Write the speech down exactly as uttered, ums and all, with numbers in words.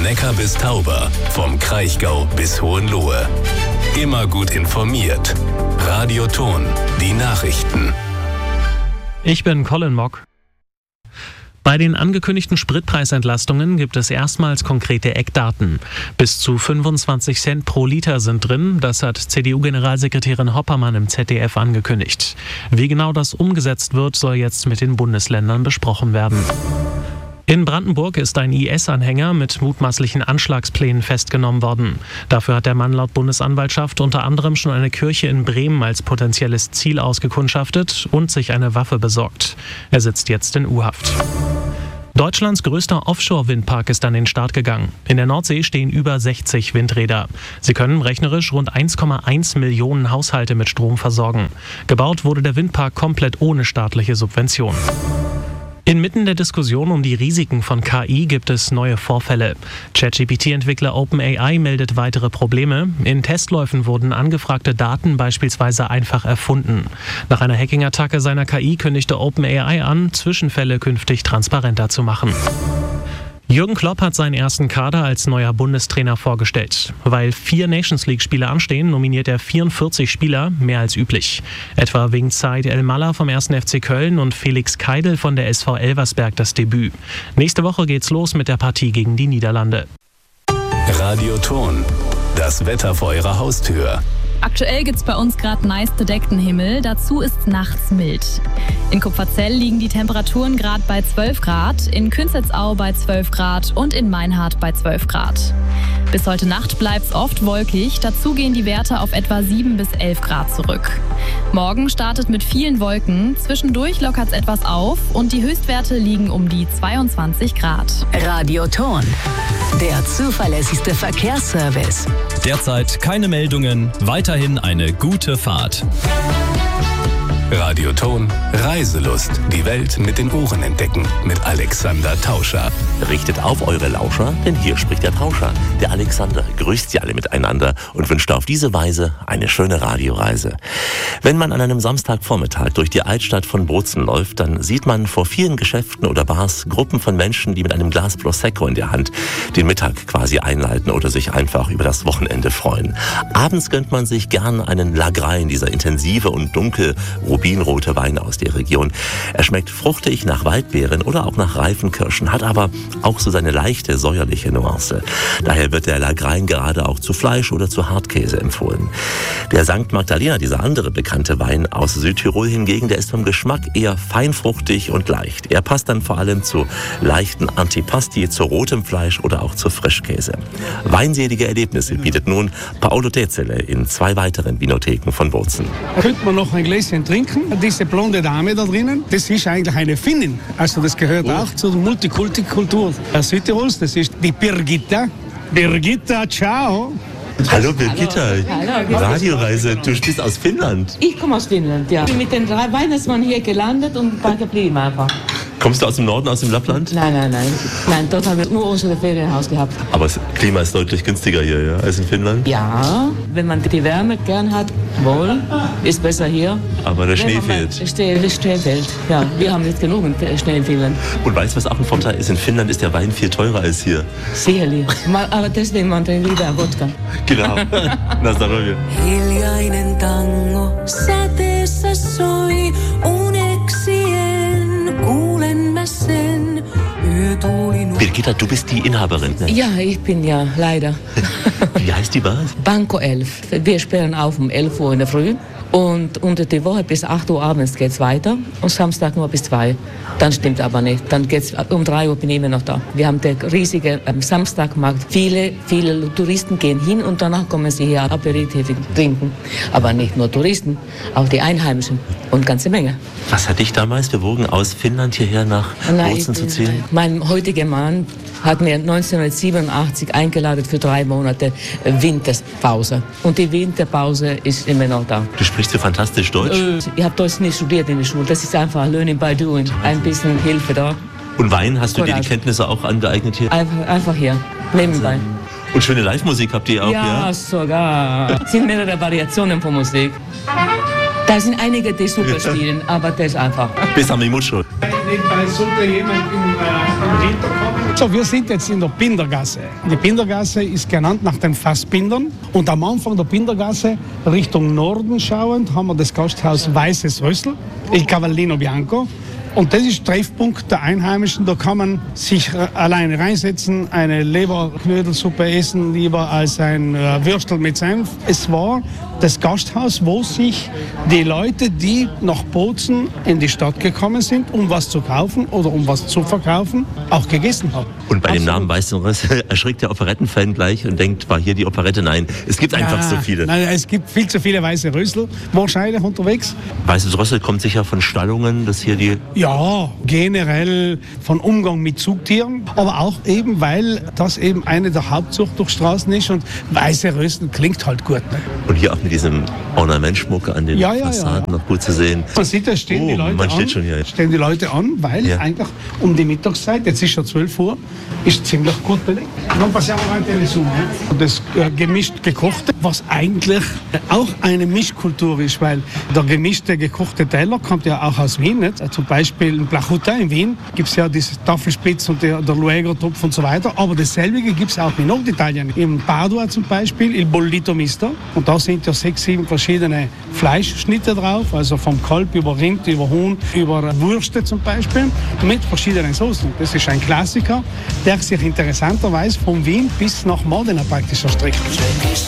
Neckar bis Tauber, vom Kraichgau bis Hohenlohe. Immer gut informiert. Radio Thon, die Nachrichten. Ich bin Colin Mock. Bei den angekündigten Spritpreisentlastungen gibt es erstmals konkrete Eckdaten. Bis zu fünfundzwanzig Cent pro Liter sind drin, das hat C D U-Generalsekretärin Hoppermann im Z D F angekündigt. Wie genau das umgesetzt wird, soll jetzt mit den Bundesländern besprochen werden. In Brandenburg ist ein I S-Anhänger mit mutmaßlichen Anschlagsplänen festgenommen worden. Dafür hat der Mann laut Bundesanwaltschaft unter anderem schon eine Kirche in Bremen als potenzielles Ziel ausgekundschaftet und sich eine Waffe besorgt. Er sitzt jetzt in U-Haft. Deutschlands größter Offshore-Windpark ist an den Start gegangen. In der Nordsee stehen über sechzig Windräder. Sie können rechnerisch rund eins Komma eins Millionen Haushalte mit Strom versorgen. Gebaut wurde der Windpark komplett ohne staatliche Subvention. Inmitten der Diskussion um die Risiken von K I gibt es neue Vorfälle. ChatGPT-Entwickler OpenAI meldet weitere Probleme. In Testläufen wurden angefragte Daten beispielsweise einfach erfunden. Nach einer Hacking-Attacke seiner K I kündigte OpenAI an, Zwischenfälle künftig transparenter zu machen. Jürgen Klopp hat seinen ersten Kader als neuer Bundestrainer vorgestellt. Weil vier Nations-League-Spiele anstehen, nominiert er vierundvierzig Spieler, mehr als üblich. Etwa wegen Said El-Mallah vom ersten F C Köln und Felix Keidel von der S V Elversberg das Debüt. Nächste Woche geht's los mit der Partie gegen die Niederlande. Radio Thon, das Wetter vor Ihrer Haustür. Aktuell gibt's bei uns gerade nice bedeckten Himmel, dazu ist nachts mild. In Kupferzell liegen die Temperaturen gerade bei zwölf Grad, in Künzelsau bei zwölf Grad und in Meinhard bei zwölf Grad. Bis heute Nacht bleibt's oft wolkig, dazu gehen die Werte auf etwa sieben bis elf Grad zurück. Morgen startet mit vielen Wolken, zwischendurch lockert's etwas auf und die Höchstwerte liegen um die zweiundzwanzig Grad. Radio Thon, der zuverlässigste Verkehrsservice. Derzeit keine Meldungen, weiterhin eine gute Fahrt. Radio Thon, Reiselust. Die Welt mit den Ohren entdecken. Mit Alexander Tauscher. Richtet auf eure Lauscher, denn hier spricht der Tauscher. Der Alexander grüßt sie alle miteinander und wünscht auf diese Weise eine schöne Radioreise. Wenn man an einem Samstagvormittag durch die Altstadt von Bozen läuft, dann sieht man vor vielen Geschäften oder Bars Gruppen von Menschen, die mit einem Glas Prosecco in der Hand den Mittag quasi einleiten oder sich einfach über das Wochenende freuen. Abends gönnt man sich gern einen Lagrein, dieser intensive und dunkel rubinrote Wein aus der Region. Er schmeckt fruchtig nach Waldbeeren oder auch nach reifen Kirschen, hat aber auch so seine leichte säuerliche Nuance. Daher wird der Lagrein gerade auch zu Fleisch oder zu Hartkäse empfohlen. Der Sankt Magdalena, dieser andere bekannte Wein aus Südtirol hingegen, der ist vom Geschmack eher feinfruchtig und leicht. Er passt dann vor allem zu leichten Antipasti, zu rotem Fleisch oder auch zu Frischkäse. Weinselige Erlebnisse bietet nun Paolo Tetzele in zwei weiteren Vinotheken von Bozen. Könnte man noch ein Gläschen trinken? Diese blonde Dame da drinnen, das ist eigentlich eine Finnin. Also das gehört auch zur Multikulti-Kultur Südtirols. Das ist die Birgitta. Birgitta, ciao. Hallo Birgitta, Hallo. Radioreise, du bist aus Finnland. Ich komme aus Finnland, ja. Ich bin mit den drei Weihnachtsmann hier gelandet und war geblieben einfach. Kommst du aus dem Norden, aus dem Lappland? Nein, nein, nein. Nein, dort haben wir nur unser Ferienhaus gehabt. Aber das Klima ist deutlich günstiger hier, ja, als in Finnland? Ja, wenn man die Wärme gern hat, wohl, ist besser hier. Aber der Schnee Wenn man- fehlt. Der Schnee fehlt, ja. Wir haben nicht genug Schnee in Finnland. Und weißt du, was auch ein Vorteil ist? In Finnland ist der Wein viel teurer als hier. Sicherlich. Mal- Aber deswegen man trinkt lieber Wodka. Genau. Na, Zdravje. Hiljainen tango säteessä soi, uneksien kuulen mä sen. Yö tuli nu- Birgitta, du bist die Inhaberin. Ne? Ja, ich bin ja leider. Wie heißt die Bar? Banco elf. Wir sperren auf um elf Uhr in der Früh. Und unter die Woche bis acht Uhr abends geht's weiter. Und Samstag nur bis zwei. Dann stimmt aber nicht. Dann geht's um drei Uhr bin ich immer noch da. Wir haben den riesigen ähm, Samstagmarkt. Viele, viele Touristen gehen hin und danach kommen sie hier Aperitif trinken. Aber nicht nur Touristen, auch die Einheimischen. Und ganze Menge. Was hat dich damals bewogen, aus Finnland hierher nach Nein, Bozen ich- zu ziehen? Mein heutiger Mann hat mir neunzehnhundertsiebenundachtzig eingeladen für drei Monate Winterpause. Und die Winterpause ist immer noch da. Du sprichst so fantastisch Deutsch. Äh, Ich habe Deutsch nicht studiert in der Schule. Das ist einfach Learning by Doing. Ein bisschen Hilfe da. Und Wein, hast du dir die Courage. Kenntnisse auch angeeignet hier? Einfach, einfach hier. Nebenbei. Und schöne Live-Musik habt ihr auch, ja? Ja, sogar. Es sind mehrere Variationen von Musik. Da sind einige, die super spielen, aber das ist einfach. Bis am Imutscho. Nebenbei sollte jemand im, äh, im Hinterkopf. So, wir sind jetzt in der Bindergasse. Die Bindergasse ist genannt nach den Fassbindern. Und am Anfang der Bindergasse, Richtung Norden schauend, haben wir das Gasthaus Weißes Rössl, Il Cavallino Bianco. Und das ist Treffpunkt der Einheimischen. Da kann man sich alleine reinsetzen, eine Leberknödelsuppe essen, lieber als ein äh, Würstel mit Senf. Es war das Gasthaus, wo sich die Leute, die nach Bozen in die Stadt gekommen sind, um was zu kaufen oder um was zu verkaufen, auch gegessen haben. Und bei Absolut. dem Namen Weißes Rössl erschrickt der Operettenfan gleich und denkt, war hier die Operette? Nein, es gibt einfach ja, so viele. Nein, es gibt viel zu viele Weiße Rössl wahrscheinlich unterwegs. Weißes Rössl kommt sicher von Stallungen, dass hier die... Ja, generell von Umgang mit Zugtieren, aber auch eben, weil das eben eine der Hauptzuchtstraßen ist und Weiße Rössl klingt halt gut. Ne? Und hier auch mit diesem Ornamentschmuck an den Ja, ja, Fassaden ja. noch gut zu sehen. Man sieht, da stehen, Oh, die Leute man steht an, schon hier. stehen die Leute an, weil Ja. eigentlich um die Mittagszeit, jetzt ist schon zwölf Uhr, ist ziemlich gut belegt. Dann passieren wir weiter in die Summe. Das äh, gemischt gekochte, was eigentlich auch eine Mischkultur ist, weil der gemischte gekochte Teller kommt ja auch aus Wien. Nicht? Zum Beispiel in Plachuta in Wien gibt es ja diese Tafelspitz und der, der Lueger-Topf und so weiter. Aber dasselbe gibt es auch in Norditalien. In Padua zum Beispiel, il Bollito Misto. Und da sind ja sechs, sieben verschiedene Fleischschnitte drauf, also vom Kalb über Rind, über Huhn, über Würste zum Beispiel, mit verschiedenen Soßen. Das ist ein Klassiker, der sich interessanterweise von Wien bis nach Modena praktisch erstreckt.